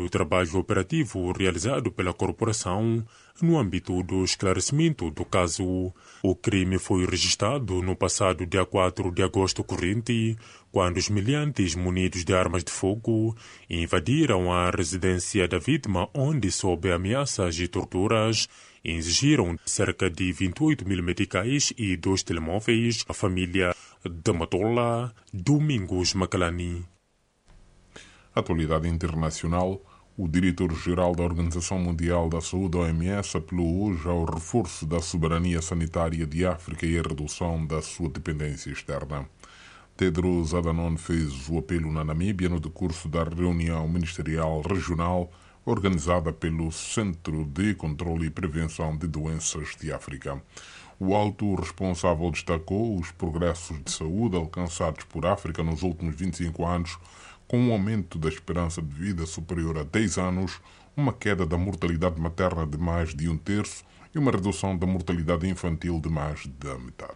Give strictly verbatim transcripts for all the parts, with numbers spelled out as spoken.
do trabalho operativo realizado pela corporação no âmbito do esclarecimento do caso. O crime foi registrado no passado dia quatro de agosto corrente, quando os miliantes munidos de armas de fogo invadiram a residência da vítima, onde, sob ameaças e torturas, exigiram cerca de vinte e oito mil meticais e dois telemóveis à família de Matola Domingos Macalani. Atualidade internacional. O diretor-geral da Organização Mundial da Saúde, O M S, apelou hoje ao reforço da soberania sanitária de África e a redução da sua dependência externa. Tedros Adhanom fez o apelo na Namíbia no decurso da reunião ministerial regional organizada pelo Centro de Controle e Prevenção de Doenças de África. O alto responsável destacou os progressos de saúde alcançados por África nos últimos vinte e cinco anos, com um aumento da esperança de vida superior a dez anos, uma queda da mortalidade materna de mais de um terço e uma redução da mortalidade infantil de mais da metade.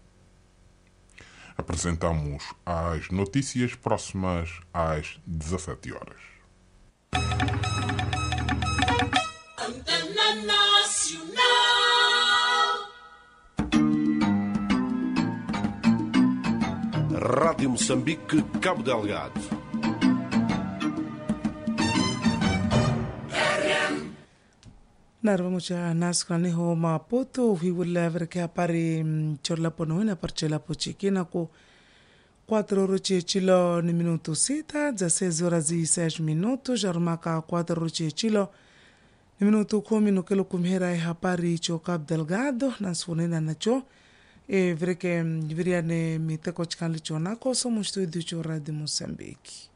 Apresentamos as notícias próximas às dezassete horas. Antena Nacional. Rádio Moçambique, Cabo Delgado. Narvamucha naskrani ho Maputo viwula verke apari chorla pono na parchela pochikina ko quatro horas chilo ni minuto sita za seis horas e seis minutos jarmaka quatro horas chilo ni minuto kumi no kelo kumhera e hapari cho Cabo Delgado na sfonena na cho e verke viriane miteko chkanli chona ko somo studio cho Radio Moçambique.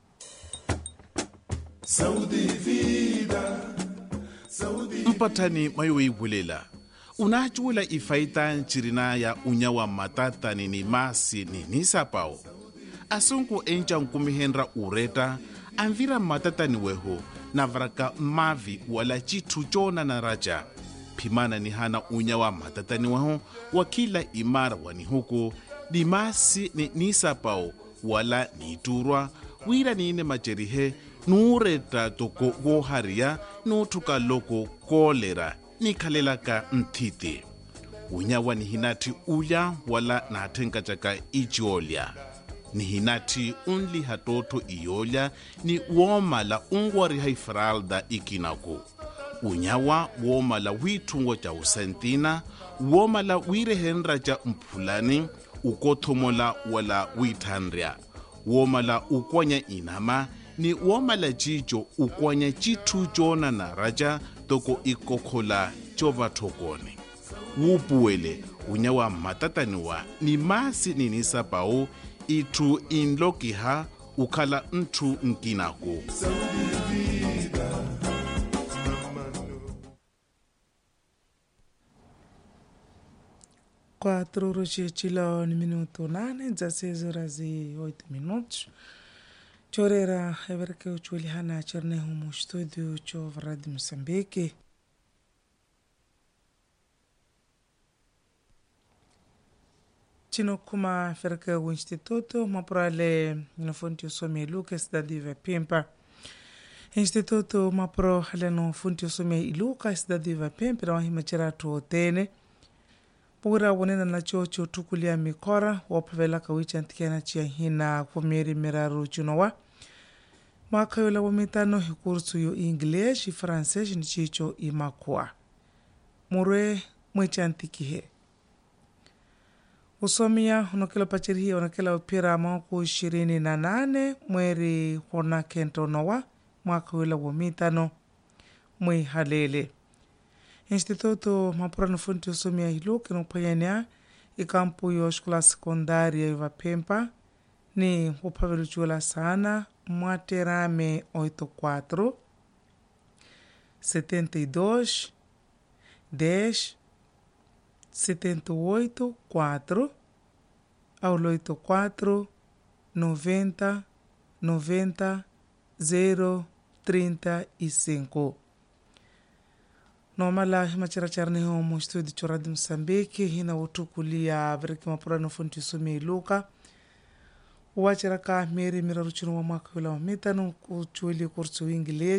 Saúde e vida. Mpatani mayo bulela unachula ifaita nchirina ya unyawa matata ni masi ni nisapao asunku encha nkumihenra ureta anvira matata ni weho na varaka mavi wala chitu chona na raja pimana ni hana unyawa matata ni weho wakila imara wani huku ni masi ni nisapao wala ni turwa wira ni ine macherihe nureta toko goharia nutuka loko kolera nikhalelaka mthiti unyawa ni hinati ulya wala natenka chaka ichiolya ni hinati unli hatoto iyolya ni womala ungwari haifralda ikinako unyawa womala witungo cha usentina womala wirehenra cha mphulani ukothomola wala withanria womala ukwanya inama ni womala chicho ukwanya chitu chona na raja toko ikokhola chova thokone wupuwele unyawa matataniwa ni masi ninisapao itu inlokiha ukhala ntu nkinako quatro horas chilo ni minuto nane za seis horas e oito minutos. Chorera everke uchuli hana cherne humu studio cho Radio Moçambique. Chino kuma ferke o instituto maprale no fonti some Luca cidade de Pempa. Instituto mapro hale no fonti some Luca cidade de Pempa na himachira to tene. Pura wonena na chocho tukulia mikora wapavela kawicha ntikena chia hina kumiri miraru chunowa. Mwaka yola wamitano hikursu yo English i Francês ni chicho imakua. Mure mwecha ntikihe. Usomia unakela pachirihi unakela upira mwako ishirini na nane mweri hona kento nowa mwaka yola wamitano mwe halele. Instituto mapura nufunti usomia hilo kino payania ikampu yo shkula sekundaria yuwa Pempa ni upavelu chula sana Mwaterame oitenta e quatro setenta e dois dez setenta e oito quatro ao oitenta e quatro noventa noventa zero trinta e cinco. Nomala himachiracharni homo estúdio de Radio Moçambique hina utukulia verki mapura no fonti sumi Luca wachiraka meri miraruchino wa mwaka wila wa mitano kuchuili kursu English